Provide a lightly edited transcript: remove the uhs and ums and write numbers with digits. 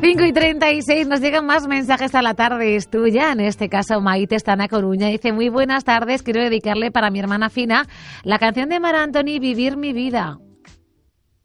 5:36, nos llegan más mensajes a la tarde. Es tuya, en este caso Maite está en A Coruña. Dice, muy buenas tardes, quiero dedicarle para mi hermana Fina la canción de Mar Anthony, Vivir mi vida.